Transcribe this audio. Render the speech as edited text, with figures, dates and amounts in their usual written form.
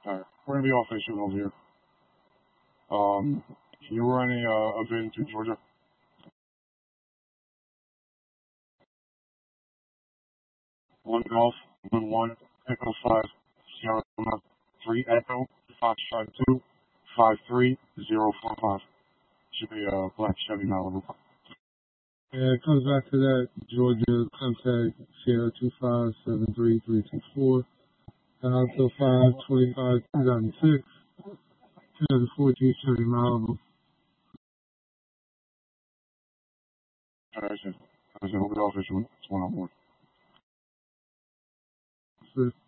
Alright, we're gonna be off issue over here. Can you run a VIN to Georgia? One Golf, 1 Echo 5, Sierra Lima, 3 Echo, Foxtrot 2, 53045. Should be a black Chevy Malibu. Yeah, it comes back to that Georgia contact Sierra 2573324, Alto 525 2006, 2014 Chevy Malibu. Alright, I said, we'll be off issue. It's 1 on 1.